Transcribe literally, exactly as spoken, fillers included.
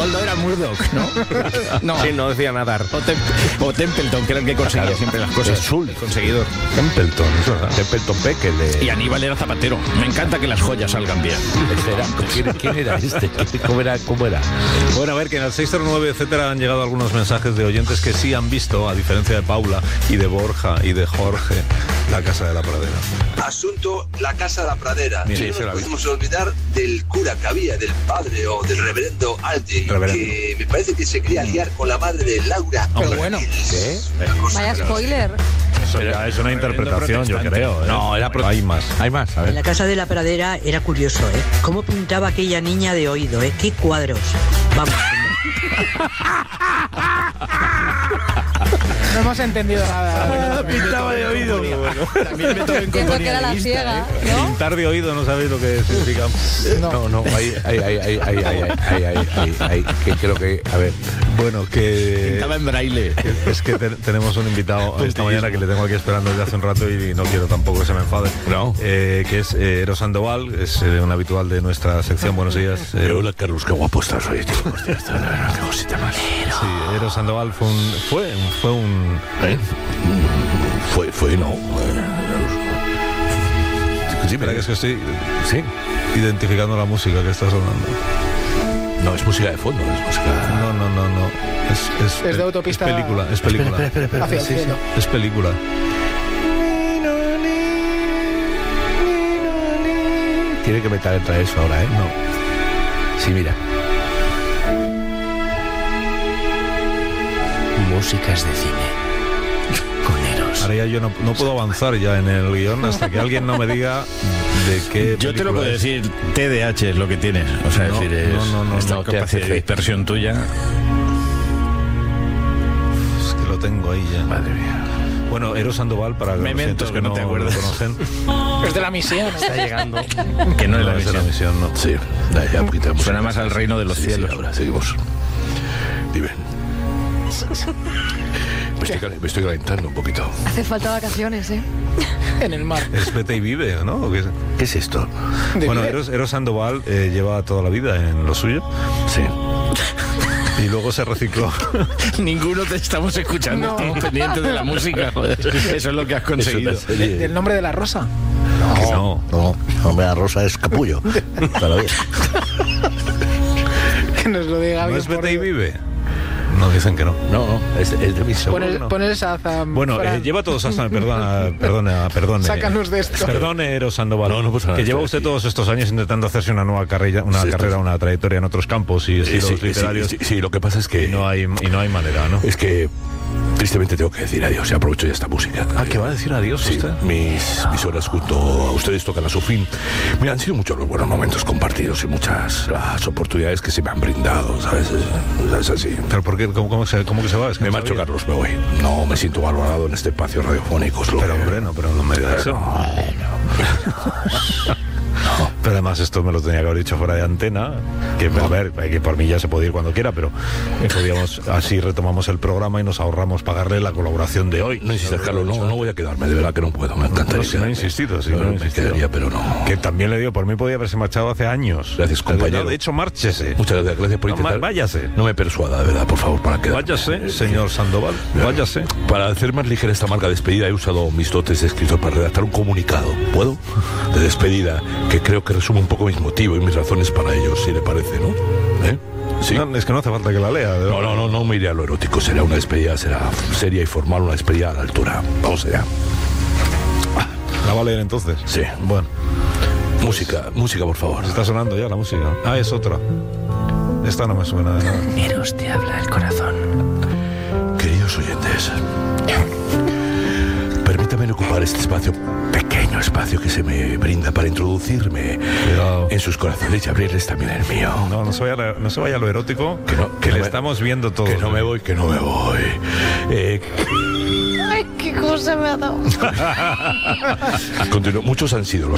Arnoldo era Murdoch, ¿no? No. Sí, no decía nadar. O, Tem o Templeton, que era el que conseguía claro, siempre las cosas. Sul, el conseguidor. Templeton, eso era. Templeton Peck, el de... Y Aníbal era zapatero. Me encanta que las joyas salgan bien. Este era, ¿quién, ¿Quién era este? ¿Cómo era? ¿Cómo era? Bueno, a ver, que en el seis cero nueve, etcétera, han llegado algunos mensajes de oyentes que sí han visto, a diferencia de Paula y de Borja y de Jorge, La Casa de la Pradera. Asunto La Casa de la Pradera. Sí, no sí, nos se la podemos olvidar del cura que había, del padre o del reverendo Aldi, Reverendo. que me parece que se quería liar con la madre de Laura. Pero bueno. ¿Qué? Vaya spoiler. Eso ya es una interpretación, yo creo. ¿eh? No, era pro... Hay más. Hay más, a En ver. la Casa de la Pradera era curioso, ¿eh? Cómo pintaba aquella niña de oído, ¿eh? Qué cuadros. Vamos. No hemos entendido nada. Pintaba de oído. También me tomen Entiendo que era la compañía de ciega, vista, ¿eh? ¿no? Pintar de oído no sabéis lo que significa. No, no, ahí, ahí, ahí, ahí, ahí, ahí, ahí, ahí, ahí, ahí, que creo que, a ver, Bueno, que... Estaba en braille. Es que te- tenemos un invitado esta mañana que le tengo aquí esperando desde hace un rato y no quiero tampoco que se me enfade. No. Eh, que es eh, Eros Sandoval, es eh, un habitual de nuestra sección. Buenos días. eh, hola Carlos, qué guapo estás hoy, tío. Hostia, está, qué cosita más. Sí, Eros Sandoval fue un... Fue, fue un... ¿Eh? Fue, fue, no. Sí, espera, que es que estoy Sí. identificando la música que está sonando. No, es música de fondo, es música... No, no, no, no. Es, es, Es de autopista- Es película, es película. Espera, espera, espera, Hacia el sí, sí. cielo. Es película. Tiene que meter entra eso ahora, ¿eh? No. Sí, mira. Músicas de cine. Con Eros. Ahora ya yo no, no puedo avanzar ya en el guión hasta que alguien no me diga de qué Yo te lo película puedo es. decir, T D A H es lo que tienes. O sea, No, es decir, es no, no, no, esta no, capacidad de dispersión tuya. Es que lo tengo ahí ya. Madre mía. Bueno, Eros Sandoval, para los Memento, oyentes que que no no te acuerdas. lo conocen. Es de la misión. Está llegando. Que no es la No, es de la misión. misión, no. Sí, ya, ya quitamos. Suena más al reino de los Sí, sí, cielos. ahora seguimos. Dime. Me estoy, cal- me estoy calentando un poquito. Hace falta vacaciones, ¿eh? En el mar. Es Vete y Vive, ¿no? ¿O qué es? ¿Qué es esto? De Bueno, vida. Eros, Eros Sandoval eh, lleva toda la vida en lo suyo Sí. y luego se recicló. Ninguno te estamos escuchando, No. estamos pendientes de la música, joder. Eso es lo que has conseguido. Es una serie. Del nombre de la rosa. No. No, hombre, la rosa es capullo. Todavía. Que nos lo diga ¿No alguien. es por Vete y ahí. Vive? No, dicen que no. No, no, es, es de mis Seguro Pon que el, no. pon el Shazam, Bueno, Fran. eh, lleva todos hasta... Perdona, perdona, perdone. Sácanos de esto. Perdone, Eros Sandoval. No, no pasa nada, que lleva estoy usted aquí. todos estos años intentando hacerse una nueva carrera, una Sí, carrera, esto- una trayectoria en otros campos y Sí, estilos sí, literarios. sí, sí, sí, lo que pasa es que... Y no hay, y no hay manera, ¿no? Es que tristemente tengo que decir adiós y aprovecho ya esta música. Ah, ¿que va a decir adiós Sí, usted? mis, mis horas junto a ustedes tocan a su fin. Mira, han sido muchos los buenos momentos compartidos y muchas las oportunidades que se me han brindado, ¿sabes? Es, es así. ¿Pero por qué? ¿Cómo, cómo, se, cómo que se va? Es que Me no marcho, sabía. Carlos, me voy. No me siento valorado en este espacio radiofónico. es lo Pero que- hombre, no, pero no me diga eso. Pero además esto me lo tenía que haber dicho fuera de antena, que a ver, que por mí ya se puede ir cuando quiera, pero podíamos, así retomamos el programa y nos ahorramos pagarle la colaboración de hoy. No insistas, Carlos, no, no voy a quedarme, de verdad que no puedo, me encantaría. No, si no he quedarme. insistido, sí, No, no he me insistido. quedaría, pero no. Que también le digo, por mí podía haberse marchado hace años. Gracias, compañero. No, de hecho, márchese. Muchas gracias, gracias por No, intentar. ma- váyase. No me persuada, de verdad, por favor, para quedarme. Váyase, señor Sandoval, váyase. Para hacer más ligera esta marca de despedida he usado mis dotes de escritor para redactar un comunicado, ¿puedo? De despedida, que creo que resume un poco mis motivos y mis razones para ello, si le parece, ¿no? ¿Eh? Sí. No, es que no hace falta que la lea. de No, verdad. no, no, no me iré a lo erótico, será una despedida, será seria y formal, una despedida a la altura. Vamos allá. ¿La va a leer entonces? Sí. Bueno, Música, música, por favor. está sonando ya la música. Ah, es otra. Esta no me suena de nada. Eros te habla el corazón. Queridos oyentes, permítanme ocupar este espacio, pequeño espacio que se me brinda para introducirme Cuidado. en sus corazones y abrirles también el mío. No, no se vaya, a la- no se vaya a lo erótico, Que no- que le no me- estamos viendo todo. Que no me voy, que no me voy. Eh, Ay, qué cosa me ha dado. continúo. Muchos han sido los